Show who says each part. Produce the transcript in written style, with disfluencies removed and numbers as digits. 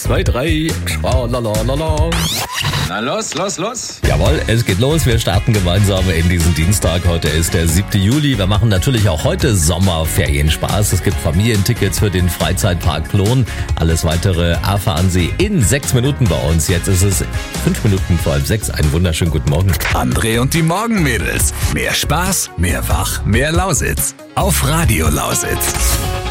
Speaker 1: 2, 3, schwalalalala.
Speaker 2: Na los.
Speaker 1: Jawohl, es geht los. Wir starten gemeinsam in diesen Dienstag. Heute ist der 7. Juli. Wir machen natürlich auch heute Sommerferienspaß. Es gibt Familientickets für den Freizeitpark Plon. Alles weitere erfahren Sie in 6 Minuten bei uns. Jetzt ist es 5 Minuten vor halb 6. Einen wunderschönen guten Morgen.
Speaker 3: André und die Morgenmädels. Mehr Spaß, mehr Wach, mehr Lausitz. Auf Radio Lausitz.